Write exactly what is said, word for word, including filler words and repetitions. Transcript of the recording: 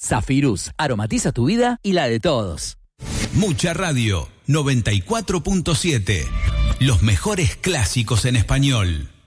Zafirus, aromatiza tu vida y la de todos. Mucha Radio, noventa y cuatro punto siete. Los mejores clásicos en español.